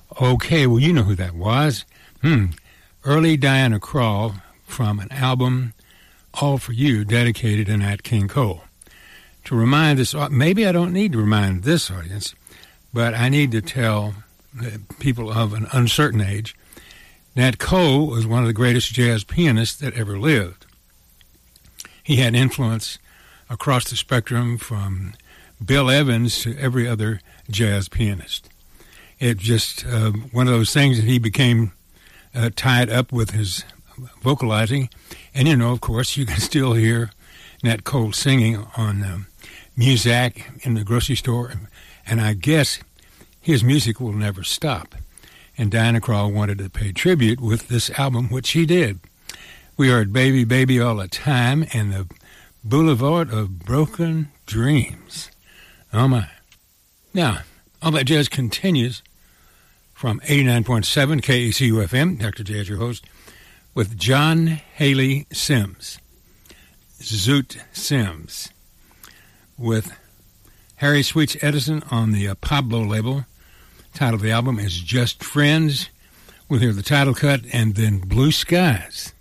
Okay, well, you know who that was. Early Diana Krall from an album, All For You, dedicated to Nat King Cole. To remind this, maybe I don't need to remind this audience, but I need to tell people of an uncertain age, Nat Cole was one of the greatest jazz pianists that ever lived. He had influence across the spectrum from Bill Evans to every other jazz pianist. It's just one of those things that he became tied up with his vocalizing. And, you know, of course, you can still hear Nat Cole singing on Muzak in the grocery store. And I guess his music will never stop. And Diana Krall wanted to pay tribute with this album, which she did. We heard Baby, Baby All the Time and the Boulevard of Broken Dreams. Oh, my. Now, All That Jazz continues from 89.7 KACU-FM, Dr. Jazz, your host, with John Haley Sims, Zoot Sims, with Harry Sweets Edison on the Pablo label. Title of the album is Just Friends. We'll hear the title cut and then Blue Skies.